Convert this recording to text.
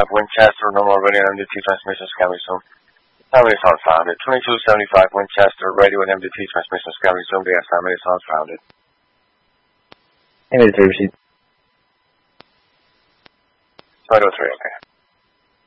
Winchester, normal radio and MDT transmissions can resume. Family sound founded. 2275 Winchester, radio and MDT transmissions can resume. The family sound founded. MD3 received. 503, okay.